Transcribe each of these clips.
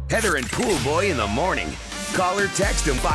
Heather and Pool Boy in the morning. Call or text them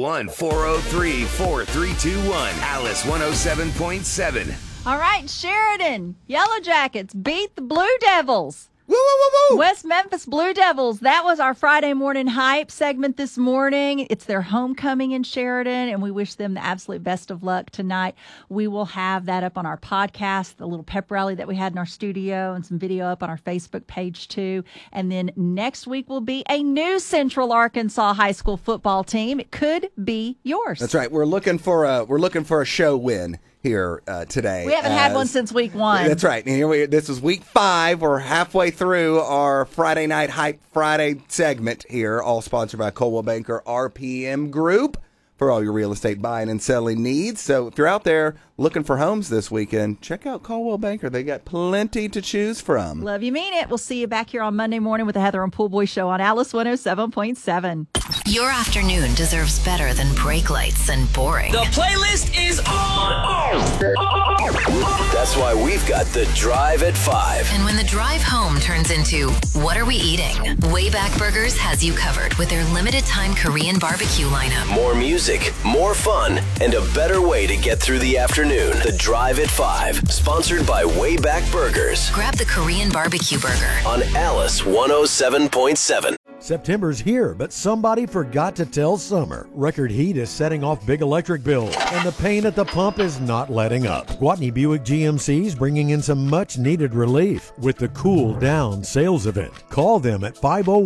501-403-4321. Alice 107.7. All right, Sheridan, Yellow Jackets beat the Blue Devils. Woo, woo, woo, woo. West Memphis Blue Devils. That was our Friday morning hype segment this morning. It's their homecoming in Sheridan, and we wish them the absolute best of luck tonight. We will have that up on our podcast, the little pep rally that we had in our studio, and some video up on our Facebook page too. And then next week will be a new Central Arkansas high school football team. It could be yours. That's right. We're looking for a show win here today. We haven't had one since week 1. That's right. And this is week 5. We're halfway through our Friday Night Hype Friday segment here, all sponsored by Coldwell Banker RPM Group for all your real estate buying and selling needs. So if you're out there looking for homes this weekend, check out Coldwell Banker. They got plenty to choose from. Love you, mean it. We'll see you back here on Monday morning with the Heather and Pool Boy Show on Alice 107.7. Your afternoon deserves better than brake lights and boring. The playlist is on. That's why we've got the Drive at 5. And when the drive home turns into, what are we eating? Wayback Burgers has you covered with their limited time Korean barbecue lineup. More music, more fun, and a better way to get through the afternoon. The Drive at 5, sponsored by Wayback Burgers. Grab the Korean barbecue burger On Alice 107.7. September's here, but somebody forgot to tell Summer. Record heat is setting off big electric bills, and the pain at the pump is not letting up. Gwatney Buick GMC is bringing in some much-needed relief with the Cool Down sales event. Call them at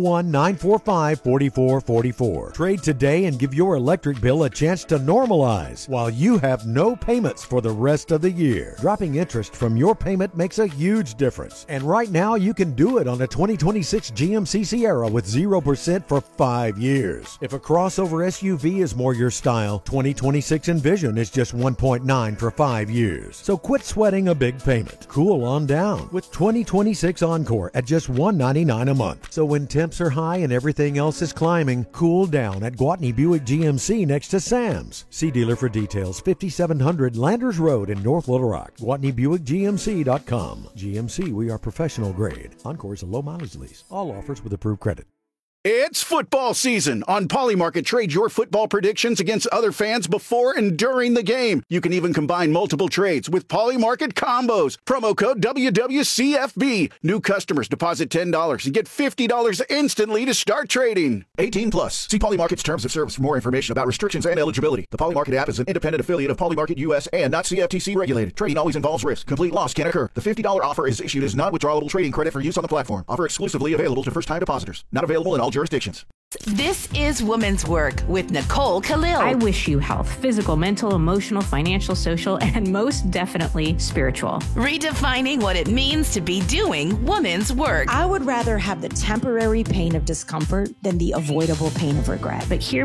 501-945-4444. Trade today and give your electric bill a chance to normalize while you have no payments for the rest of the year. Dropping interest from your payment makes a huge difference, and right now you can do it on a 2026 GMC Sierra with 0% for 5 years. If a crossover SUV is more your style, 2026 Envision is just 1.9 for 5 years. So quit sweating a big payment. Cool on down with 2026 Encore at just $199 a month. So when temps are high and everything else is climbing, cool down at Gwatney Buick GMC next to Sam's. See dealer for details. 5700 Landers Road in North Little Rock. GwatneyBuickGMC.com. GMC, we are professional grade. Encore is a low mileage lease. All offers with approved credit. It's football season. On Polymarket, trade your football predictions against other fans before and during the game. You can even combine multiple trades with Polymarket combos. Promo code WWCFB. New customers deposit $10 and get $50 instantly to start trading. 18 plus. See Polymarket's terms of service for more information about restrictions and eligibility. The Polymarket app is an independent affiliate of Polymarket US and not CFTC regulated. Trading always involves risk. Complete loss can occur. The $50 offer is issued as non-withdrawable trading credit for use on the platform. Offer exclusively available to first-time depositors. Not available in all jurisdictions. This is Woman's Work with Nicole Khalil. I wish you health, physical, mental, emotional, financial, social, and most definitely spiritual. Redefining what it means to be doing woman's work. I would rather have the temporary pain of discomfort than the avoidable pain of regret. But hear